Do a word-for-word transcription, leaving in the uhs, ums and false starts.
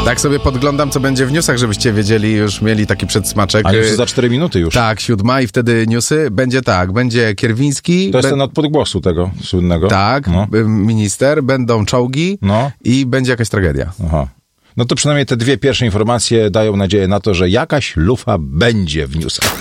Tak sobie podglądam, co będzie w newsach, żebyście wiedzieli, już mieli taki przedsmaczek. A newsy za cztery minuty już. Tak, siódma i wtedy newsy. Będzie tak, będzie Kierwiński. To jest be... ten od podgłosu tego słynnego. Tak, no. minister, będą czołgi no. i będzie jakaś tragedia. Aha. No to przynajmniej te dwie pierwsze informacje dają nadzieję na to, że jakaś lufa będzie w newsach.